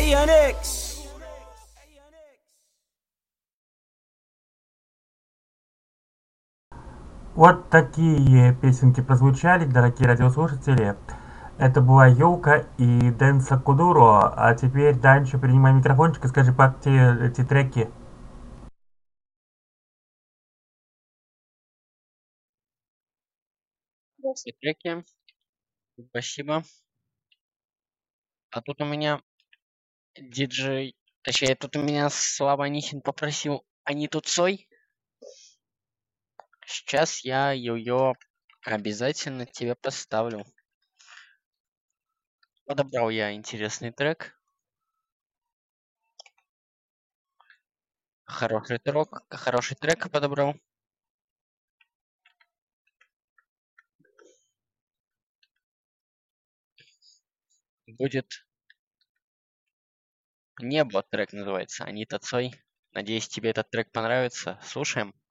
ANX. Вот такие песенки прозвучали, дорогие радиослушатели. Это была Ёлка и Дэнса Кудуро. А теперь, Данчо, принимай микрофончик и скажи, как тебе эти треки? Все треки. Спасибо. А тут у меня диджей, точнее, тут у меня Слава Анихин попросил Аниту Цой. Сейчас я ее обязательно тебе поставлю. Подобрал я интересный трек. Хороший трек подобрал. Будет «Небо» трек называется, Анита Цой. Надеюсь, тебе этот трек понравится. Слушаем.